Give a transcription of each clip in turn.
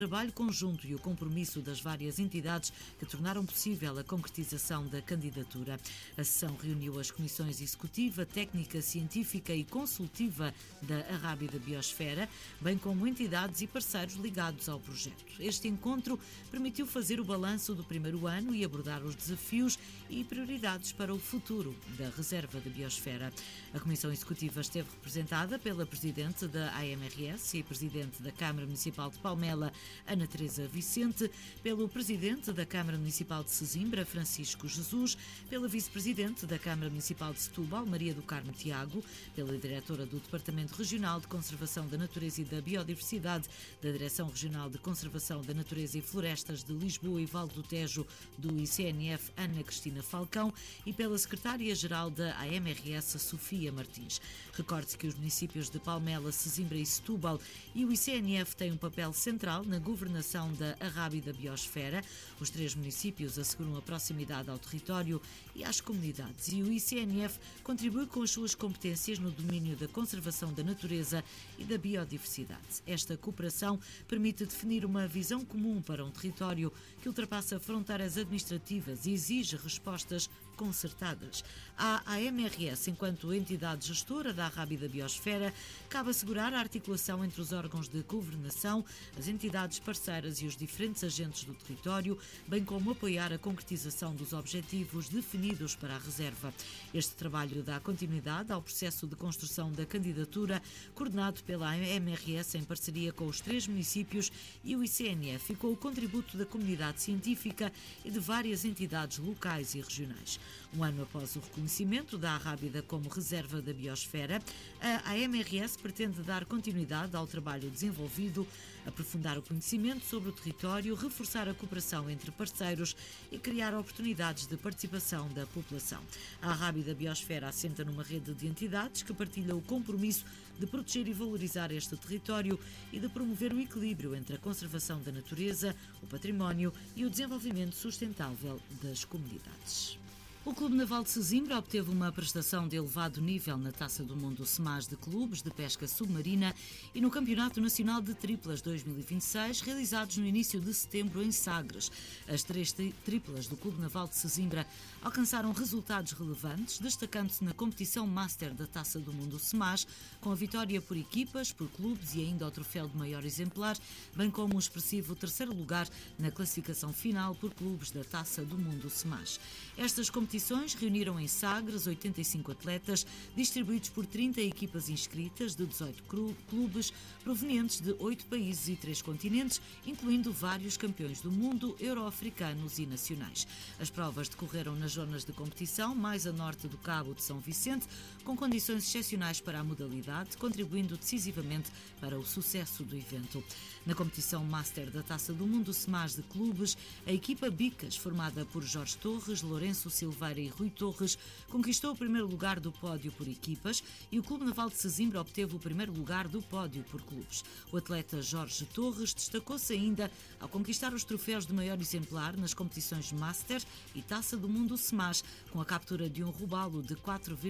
trabalho conjunto e o compromisso das várias entidades que tornaram possível a concretização da candidatura. A sessão reuniu as comissões executiva, técnica, científica e consultiva da Arrábida Biosfera, bem como entidades e parceiros ligados ao projeto. Este encontro permitiu fazer o balanço do primeiro ano e abordar os desafios e prioridades para o futuro da Reserva da Biosfera. A Comissão Executiva esteve representada pela Presidente da AMRS e Presidente da Câmara Municipal de Palmela, Ana Teresa Vicente, pelo Presidente da Câmara Municipal de Sesimbra, Francisco Jesus, pela Vice-Presidente da Câmara Municipal de Setúbal, Maria do Carmo Tiago, pela Diretora do Departamento Regional de Conservação da Natureza e da Biodiversidade da Direção Regional de Conservação da Natureza e Florestas de Lisboa e Val do Tejo do ICNF, Ana Cristina Falcão, e pela Secretária-Geral da AMRS, Sofia Martins. Recorde-se que os municípios de Palmela, Sesimbra e Setúbal e o ICNF têm um papel central na governação da Arrábida Biosfera. Os três municípios asseguram a proximidade ao território e às comunidades, e o ICNF contribui com as suas competências no domínio da conservação da natureza e da biodiversidade. Esta cooperação permite definir uma visão comum para um território que ultrapassa fronteiras administrativas e exige respostas concertadas. À AMRS, enquanto entidade gestora da Arrábida Biosfera, cabe assegurar a articulação entre os órgãos de governação, as entidades parceiras e os diferentes agentes do território, bem como apoiar a concretização dos objetivos definidos para a reserva. Este trabalho dá continuidade ao processo de construção da candidatura, coordenado pela AMRS em parceria com os três municípios e o ICNF, e com o contributo da comunidade científica e de várias entidades locais e regionais. Um ano após o reconhecimento da Arrábida como reserva da biosfera, a AMRS pretende dar continuidade ao trabalho desenvolvido, aprofundar o conhecimento sobre o território, reforçar a cooperação entre parceiros e criar oportunidades de participação da população. A Arrábida Biosfera assenta numa rede de entidades que partilha o compromisso de proteger e valorizar este território e de promover o equilíbrio entre a conservação da natureza, o património e o desenvolvimento sustentável das comunidades. O Clube Naval de Sesimbra obteve uma prestação de elevado nível na Taça do Mundo SEMAS de Clubes de Pesca Submarina e no Campeonato Nacional de Triplas 2026, realizados no início de setembro em Sagres. As três triplas do Clube Naval de Sesimbra alcançaram resultados relevantes, destacando-se na competição Master da Taça do Mundo SEMAS, com a vitória por equipas, por clubes e ainda o troféu de maior exemplar, bem como um expressivo terceiro lugar na classificação final por clubes da Taça do Mundo SEMAS. Estas competições reuniram em Sagres 85 atletas, distribuídos por 30 equipas inscritas de 18 clubes, provenientes de 8 países e 3 continentes, incluindo vários campeões do mundo, euro-africanos e nacionais. As provas decorreram nas zonas de competição mais a norte do Cabo de São Vicente, com condições excepcionais para a modalidade, contribuindo decisivamente para o sucesso do evento. Na competição Master da Taça do Mundo SEMAS de Clubes, a equipa Bicas, formada por Jorge Torres, Lourenço Silveira e Rui Torres, conquistou o primeiro lugar do pódio por equipas, e o Clube Naval de Sesimbra obteve o primeiro lugar do pódio por clubes. O atleta Jorge Torres destacou-se ainda ao conquistar os troféus de maior exemplar nas competições Master e Taça do Mundo SEMAS, com a captura de um robalo de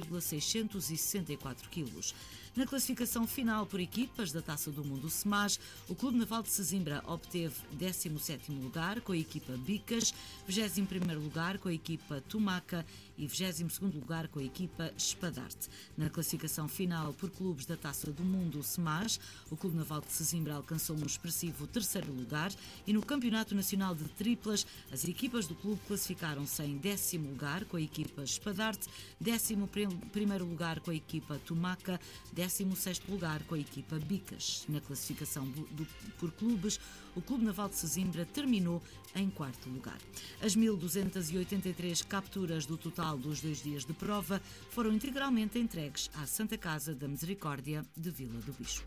4,664 kg. Na classificação final por equipas da Taça do Mundo SEMAS, o Clube Naval de Sesimbra obteve 17º lugar com a equipa Bicas, 21º lugar com a equipa Tumaca e 22º lugar com a equipa Espadarte. Na classificação final por clubes da Taça do Mundo SEMAS, o Clube Naval de Sesimbra alcançou um expressivo terceiro lugar, e no Campeonato Nacional de Triplas, as equipas do clube classificaram-se em 10º lugar com a equipa Espadarte, 11º lugar com a equipa Tumaca, 16º lugar com a equipa Bicas. Na classificação por clubes, o Clube Naval de Sesimbra terminou em 4º lugar. As 1.283 capturas do total dos 2 dias de prova foram integralmente entregues à Santa Casa da Misericórdia de Vila do Bicho.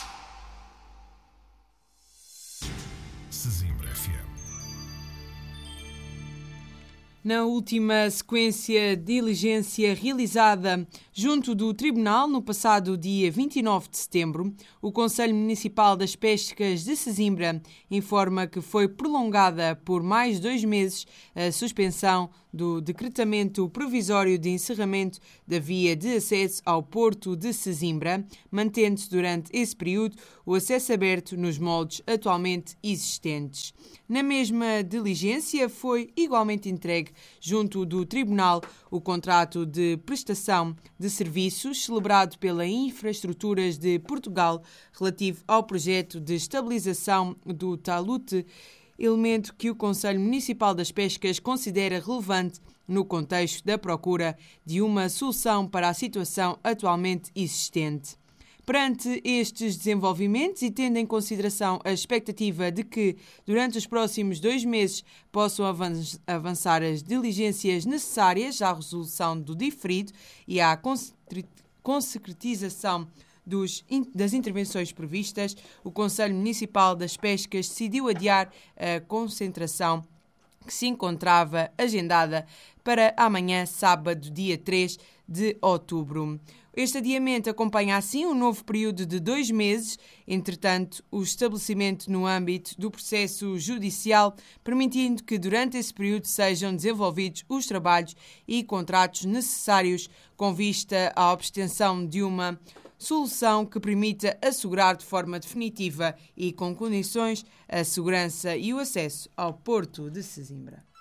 Sesimbra FM. Na última sequência de diligência realizada junto do Tribunal no passado dia 29 de setembro, o Conselho Municipal das Pescas de Sesimbra informa que foi prolongada por mais 2 meses a suspensão do decretamento provisório de encerramento da via de acesso ao Porto de Sesimbra, mantendo-se durante esse período o acesso aberto nos moldes atualmente existentes. Na mesma diligência foi igualmente entregue junto do Tribunal o contrato de prestação de serviços celebrado pela Infraestruturas de Portugal relativo ao projeto de estabilização do talute, elemento que o Conselho Municipal das Pescas considera relevante no contexto da procura de uma solução para a situação atualmente existente. Perante estes desenvolvimentos e tendo em consideração a expectativa de que, durante os próximos 2 meses, possam avançar as diligências necessárias à resolução do diferido e à concretização das intervenções previstas, o Conselho Municipal das Pescas decidiu adiar a concentração que se encontrava agendada para amanhã, sábado, dia 3 de outubro. Este adiamento acompanha assim um novo período de 2 meses, entretanto, o estabelecimento no âmbito do processo judicial, permitindo que durante esse período sejam desenvolvidos os trabalhos e contratos necessários com vista à obtenção de uma solução que permita assegurar de forma definitiva e com condições a segurança e o acesso ao Porto de Sesimbra.